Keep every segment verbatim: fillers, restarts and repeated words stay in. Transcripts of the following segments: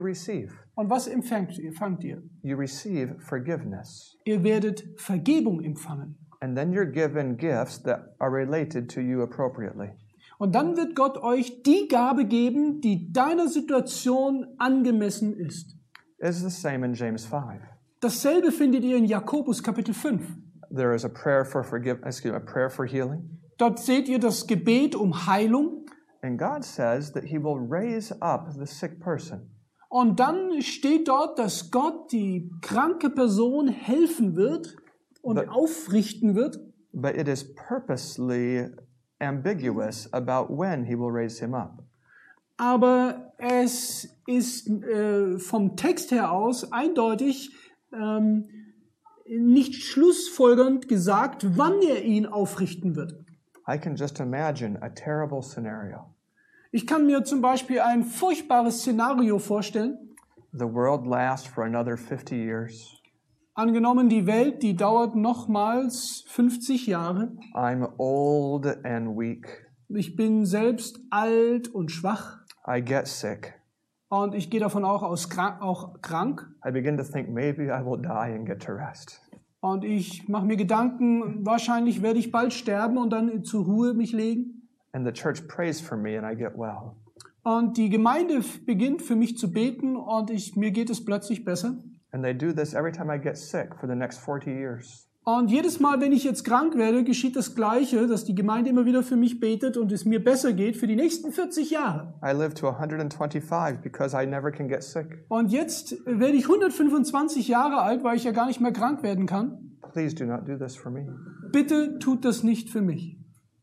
receive? Und was empfangt ihr? Empfangt ihr? You receive forgiveness. Ihr werdet Vergebung empfangen. And then you're given gifts that are related to you appropriately. Und dann wird Gott euch die Gabe geben, die deiner Situation angemessen ist. It's the same in James five. Dasselbe findet ihr in Jakobus Kapitel fünf. There is a prayer for forgive, excuse me, a prayer for healing. Dort seht ihr das Gebet um Heilung. And God says that he will raise up the sick person. Und dann steht dort, dass Gott die kranke Person helfen wird und But- aufrichten wird. But it is purposely ambiguous about when he will raise him up. Aber es ist äh, vom Text her aus eindeutig ähm, nicht schlussfolgernd gesagt, wann er ihn aufrichten wird. I can just imagine a terrible scenario. Ich kann mir zum Beispiel ein furchtbares Szenario vorstellen. The world lasts for another fifty years. Angenommen, die Welt, die dauert nochmals fünfzig Jahre. I'm old and weak. Ich bin selbst alt und schwach. I get sick. Und ich gehe davon auch, aus, auch krank. I begin to think maybe I will die and get to rest. Und ich mache mir Gedanken, wahrscheinlich werde ich bald sterben und dann zur Ruhe mich legen. And the church prays for me and I get well. Und die Gemeinde f- beginnt für mich zu beten und ich, mir geht es plötzlich besser. And they do this every time I get sick for the next forty years. Und jedes Mal, wenn ich jetzt krank werde, geschieht das Gleiche, dass die Gemeinde immer wieder für mich betet und es mir besser geht für die nächsten vierzig Jahre. I live to one hundred twenty-five because I never can get sick. Und jetzt werde ich hundertfünfundzwanzig Jahre alt, weil ich ja gar nicht mehr krank werden kann. Please do not do this for me. Bitte tut das nicht für mich.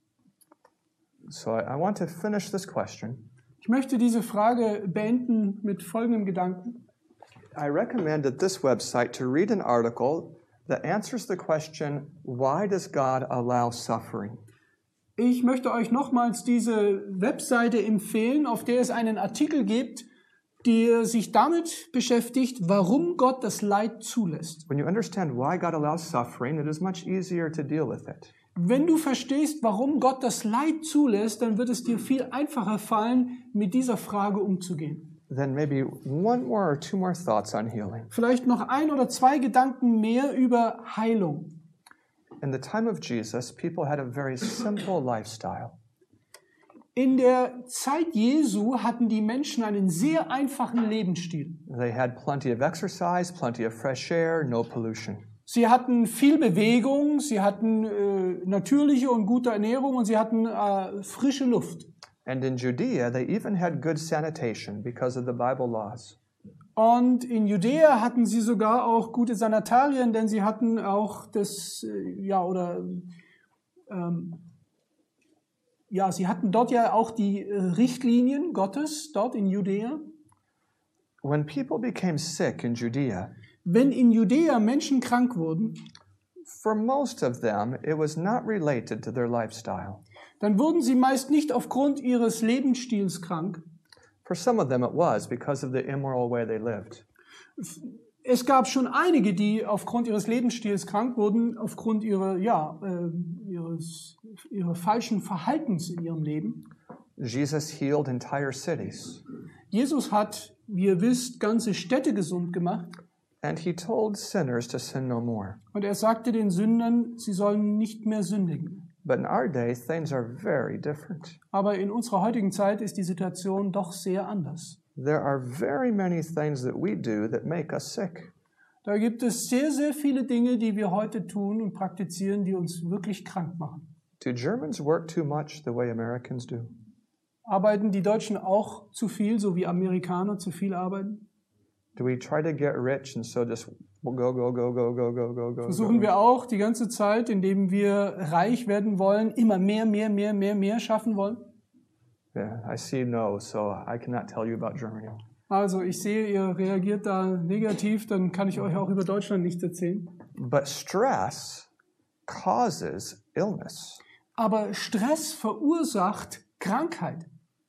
So I, I want to finish this question. Ich möchte diese Frage beenden mit folgendem Gedanken. I recommend at this website to read an article that answers the question, why does God allow suffering? Ich möchte euch nochmals diese Webseite empfehlen, auf der es einen Artikel gibt, der sich damit beschäftigt, warum Gott das Leid zulässt. When you understand why God allows suffering, it is much easier to deal with it. Wenn du verstehst, warum Gott das Leid zulässt, dann wird es dir viel einfacher fallen, mit dieser Frage umzugehen. Then maybe one more or two more thoughts on healing. Vielleicht noch ein oder zwei Gedanken mehr über Heilung. In the time of Jesus, people had a very simple lifestyle. In der Zeit Jesu hatten die Menschen einen sehr einfachen Lebensstil. They had plenty of exercise, plenty of fresh air, no pollution. Sie hatten viel Bewegung, sie hatten äh, natürliche und gute Ernährung und sie hatten äh, frische Luft. And in Judea, they even had good sanitation because of the Bible laws. Und in Judäa hatten sie sogar auch gute Sanatorien, denn sie hatten auch das, äh, ja, oder, ähm, ja, sie hatten dort ja auch die äh, Richtlinien Gottes, dort in Judäa. When people became sick in Judea, Wenn in Judäa Menschen krank wurden, for most of them, it was not related to their lifestyle. dann wurden sie meist nicht aufgrund ihres Lebensstils krank. For some of them, it was because of the immoral way they lived. Es gab schon einige, die aufgrund ihres Lebensstils krank wurden, aufgrund ihrer, ja, äh, ihres, ihrer falschen Verhaltens in ihrem Leben. Jesus healed entire cities, Jesus hat, wie ihr wisst, ganze Städte gesund gemacht. and he told sinners to sin no more. Und er sagte den Sündern, sie sollen nicht mehr sündigen. But in our day, things are very different. Aber in unserer heutigen Zeit ist die Situation doch sehr anders. There are very many things that we do that make us sick. Da gibt es sehr, sehr viele Dinge, die wir heute tun und praktizieren, die uns wirklich krank machen. Do Germans work too much the way Americans do? Arbeiten die Deutschen auch zu viel, so wie Amerikaner zu viel arbeiten? Do we try to get rich and so just go, go, go, go, go, go, go, go? Versuchen wir auch die ganze Zeit, indem wir reich werden wollen, immer mehr, mehr, mehr, mehr, mehr schaffen wollen? Yeah, I see no, so I cannot tell you about Germany. Also ich sehe, ihr reagiert da negativ, dann kann ich euch auch über Deutschland nichts erzählen. But stress causes illness. Aber Stress verursacht Krankheit.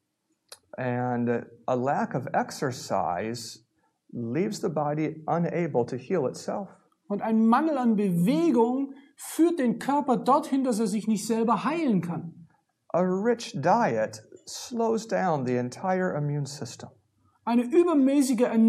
And a lack of exercise leaves the body unable to heal itself. Und ein Mangel an Bewegung führt den Körper dorthin, dass er sich nicht selber heilen kann. A rich diet slows down the entire immune system. eine übermäßige